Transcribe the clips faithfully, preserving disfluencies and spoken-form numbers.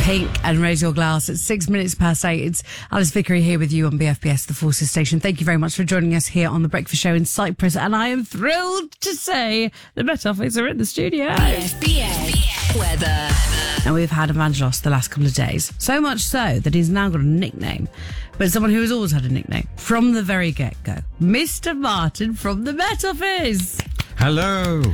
Pink and Raise Your Glass at six minutes past eight. It's Alice Vickery here with you on B F B S, the Forces Station. Thank you very much for joining us here on The Breakfast Show in Cyprus. And I am thrilled to say the Met Office are in the studio. B F B S weather. Now, we've had Evangelos the last couple of days. So much so that he's now got a nickname. But someone who has always had a nickname from the very get-go. Mister Martin from the Met Office. Hello.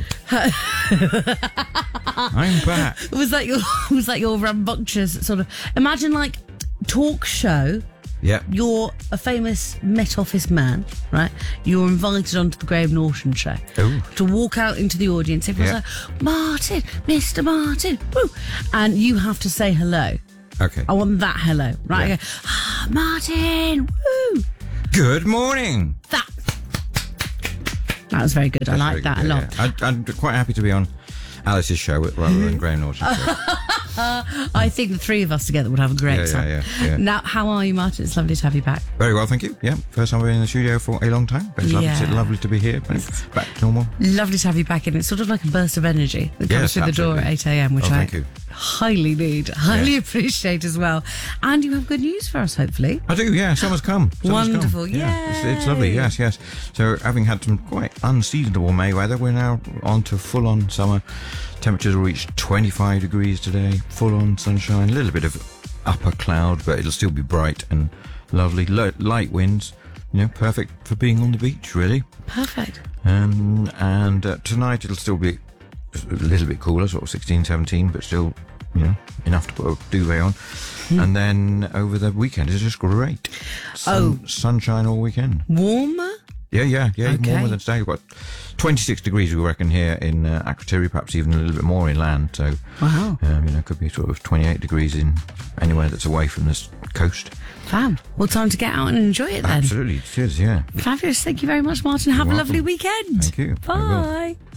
I'm back. Was that your was that your rambunctious sort of, imagine like talk show? Yeah. You're a famous Met Office man, right? You're invited onto the Graham Norton show. Ooh. To walk out into the audience. Everyone's Yeah. like, Martin, Mister Martin, woo. And you have to say hello. Okay. I want that hello, right? Yeah. I go, ah, Martin, woo. Good morning. That. That was very good. That's I like very that good, a yeah, lot. yeah. I, I'm quite happy to be on Alice's show rather than Graham Norton's show. I think the three of us together would have a great Yeah, yeah, time. yeah, yeah. Now, how are you, Martin? It's lovely to have you back. Very well, thank you. Yeah, first time I've been in the studio for a long time. But it's lovely, Yeah. to, lovely to be here. But back to normal. Lovely to have you back in. It's sort of like a burst of energy that comes Yes, through the door at absolutely. eight a.m, which Oh, I thank you. highly need, highly Yeah. appreciate as well. And you have good news for us, hopefully. I do, yeah. Summer's come. Summer's Wonderful, come. Yeah, it's, it's yay. lovely, yes, yes. So having had some quite unseasonable May weather, we're now on to full-on summer. Temperatures will reach twenty-five degrees today, full-on sunshine, a little bit of upper cloud, but it'll still be bright and lovely. Light, light winds, you know, perfect for being on the beach, really. Perfect. Um, and uh, tonight it'll still be a little bit cooler, sort of sixteen, seventeen, but still, you know, enough to put a duvet on. Hmm. And then over the weekend, it's just great. Sun, Oh. Sunshine all weekend. Warmer? Yeah, yeah, yeah, Okay. warmer than today. We've got twenty-six degrees, we reckon, here in uh, Akrotiri, perhaps even a little bit more inland. So, Wow. um, you know, it could be sort of twenty-eight degrees in anywhere that's away from this coast. Fab. Well, time to get out and enjoy it then. Absolutely, it is, yeah. Fabulous. Thank you very much, Martin. Have You're a lovely welcome. weekend. Thank you. I will. Bye.